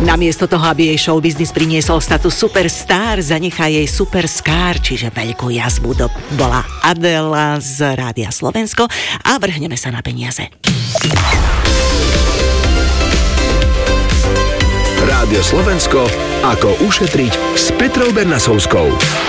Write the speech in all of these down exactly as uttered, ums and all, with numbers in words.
Namiesto toho, aby jej showbiznis priniesol status superstar, zanechá jej superskár, čiže veľkú jazbu. Do, bola Adela z Rádia Slovensko a vrhneme sa na peniaze. Rádio Slovensko, ako ušetriť s Petrou Bernasovskou.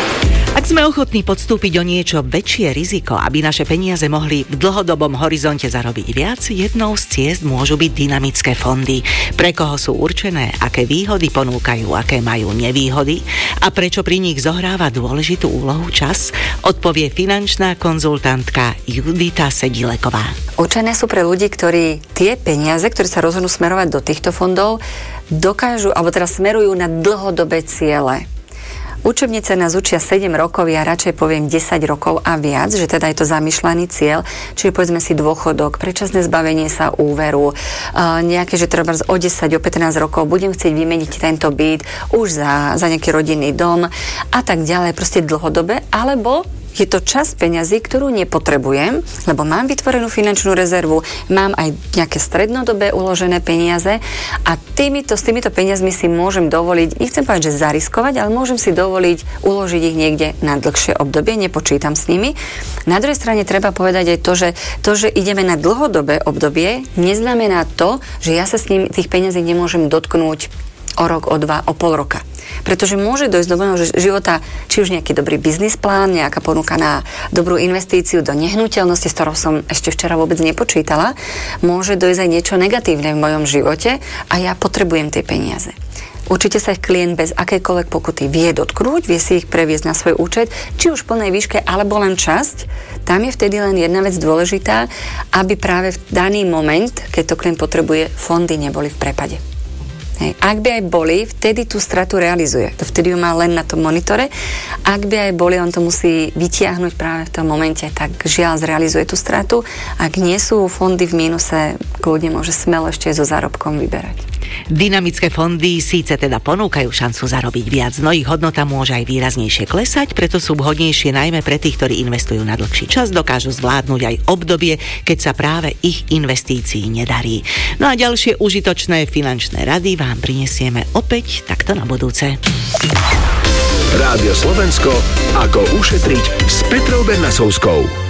Ak sme ochotní podstúpiť o niečo väčšie riziko, aby naše peniaze mohli v dlhodobom horizonte zarobiť viac, jednou z ciest môžu byť dynamické fondy. Pre koho sú určené, aké výhody ponúkajú, aké majú nevýhody a prečo pri nich zohráva dôležitú úlohu čas, odpovie finančná konzultantka Judita Sedileková. Určené sú pre ľudí, ktorí tie peniaze, ktoré sa rozhodnú smerovať do týchto fondov, dokážu, alebo teda smerujú na dlhodobé ciele. Učebnice nás učia sedem rokov, ja radšej poviem desať rokov a viac, že teda je to zamýšľaný cieľ, čiže povedzme si dôchodok, predčasné zbavenie sa úveru, nejaké, že treba o desať, o pätnásť rokov budem chcieť vymeniť tento byt už za, za nejaký rodinný dom a tak ďalej, proste dlhodobé, alebo je to časť peňazí, ktorú nepotrebujem, lebo mám vytvorenú finančnú rezervu, mám aj nejaké strednodobé uložené peniaze a týmito, s týmito peniazmi si môžem dovoliť, nechcem povedať, že zariskovať, ale môžem si dovoliť uložiť ich niekde na dlhšie obdobie, nepočítam s nimi. Na druhej strane treba povedať aj to, že to, že ideme na dlhodobé obdobie, neznamená to, že ja sa s ním tých peniazí nemôžem dotknúť o rok, o dva, o pol roka. Pretože môže dojsť do môjho života či už nejaký dobrý biznis plán, nejaká ponuka na dobrú investíciu do nehnuteľnosti, s ktorou som ešte včera vôbec nepočítala. Môže dojsť aj niečo negatívne v mojom živote a ja potrebujem tie peniaze. Určite sa ich klient bez akejkoľvek pokuty vie dotknúť, vie si ich previesť na svoj účet, či už v plnej výške, alebo len časť. Tam je vtedy len jedna vec dôležitá, aby práve v daný moment, keď to klient potrebuje, fondy neboli v prepade. Hej. Ak by aj boli, vtedy tú stratu realizuje. To vtedy ju má len na tom monitore. Ak by aj boli, on to musí vytiahnuť práve v tom momente, tak žiaľ zrealizuje tú stratu. Ak nie sú fondy v mínuse, kľudne môže smelo ešte so zárobkom vyberať. Dynamické fondy síce teda ponúkajú šancu zarobiť viac, no ich hodnota môže aj výraznejšie klesať, preto sú vhodnejšie najmä pre tých, ktorí investujú na dlhší čas, dokážu zvládnuť aj obdobie, keď sa práve ich investícií nedarí. No a ďalšie užitočné finančné rady vám prinesieme opäť takto na budúce. Rádio Slovensko, ako ušetriť s Petrou Bernasovskou.